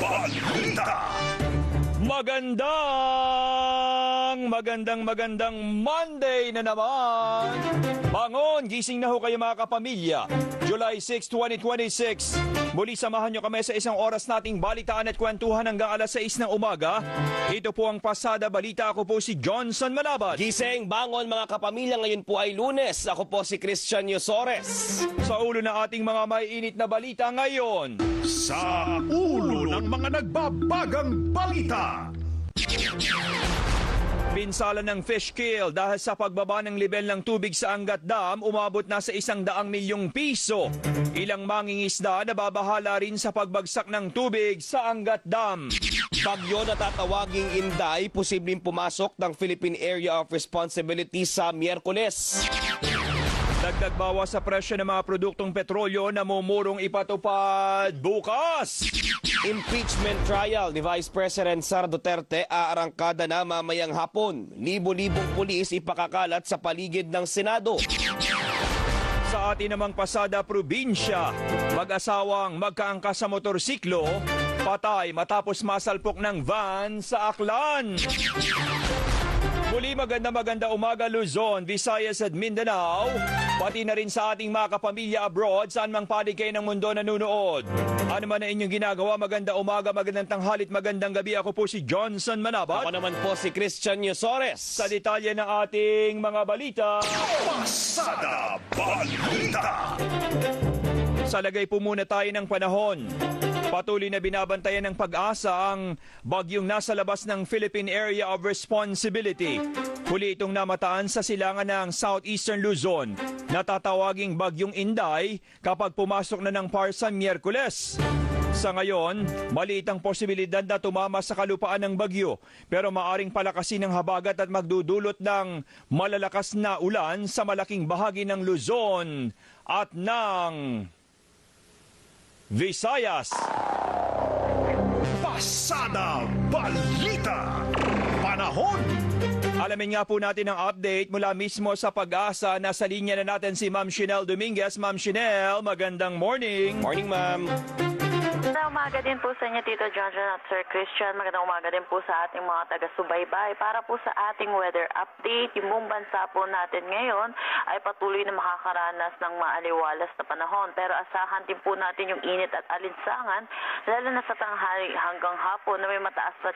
Balita. Magandang Monday na naman. Bangon, gising na ho kayo mga kapamilya. July 6, 2026. Muli samahan nyo kami sa isang oras nating balitaan at kwentuhan hanggang alas 6 ng umaga. Ito po ang Pasada Balita. Ako po si Johnson Malabad. Gising, bangon mga kapamilya, ngayon po ay Lunes. Ako po si Christian Yosores. Sa ulo na ating mga maiinit na balita ngayon. Sa ulo ng mga nagbabagang balita. Pinsala ng fish kill dahil sa pagbaba ng level ng tubig sa Angat Dam, umabot na sa 100 milyong piso. Ilang mangingisda na babahala rin sa pagbagsak ng tubig sa Angat Dam. Bagyo na tatawaging Inday, posibleng pumasok ng Philippine Area of Responsibility sa Miyerkules. Dagdag bawas sa presyo ng mga produktong petrolyo na mumurong ipatupad bukas. Impeachment trial ni Vice President Sara Duterte aarangkada na mamayang hapon. Libo-libong pulis ipakakalat sa paligid ng Senado. Sa atin namang Pasada Probinsya, mag-asawang magkaangkas sa motorsiklo, patay matapos masalpok ng van sa Aklan. Muli maganda umaga Luzon, Visayas at Mindanao, pati na rin sa ating mga kapamilya abroad saan mang panig kayo ng mundo nanunood. Ano man ang inyong ginagawa, maganda umaga, magandang tanghalit, magandang gabi. Ako po si Johnson Manabat. Ako naman po si Christian Yosores. Sa detalye ng ating mga balita. Pasada Balita. Sa lagay po muna tayo ng panahon. Patuloy na binabantayan ng Pag-asa ang bagyong nasa labas ng Philippine Area of Responsibility. Huli itong namataan sa silangan ng Southeastern Luzon. Natatawaging bagyong Inday kapag pumasok na ng Parsa Miyerkules. Sa ngayon, maliit ang posibilidad na tumama sa kalupaan ng bagyo, pero maaring palakasin ng habagat at magdudulot ng malalakas na ulan sa malaking bahagi ng Luzon at ng Visayas. Pasada Balita. Panahon. Alamin nga po natin ang update mula mismo sa Pag-asa. Nasa linya na natin si Ma'am Shinel Dominguez. Ma'am Shinel, magandang morning. Morning, ma'am. Magandang umaga din po sa inyo, Tito Johnson at Sir Christian. Magandang umaga din po sa ating mga taga-subaybay. Para po sa ating weather update, yung buong bansa po natin ngayon ay patuloy na makakaranas ng maaliwalas na panahon. Pero asahan din po natin yung init at alinsangan, lalo na sa tanghali hanggang hapon na may mataas na